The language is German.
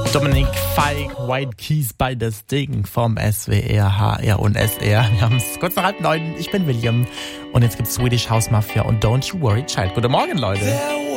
Dominik Feig, White Keys bei das Ding vom SWR, HR und SR. Wir haben es kurz nach 8:30. Ich bin William und jetzt gibt's Swedish House Mafia und Don't You Worry Child. Guten Morgen, Leute.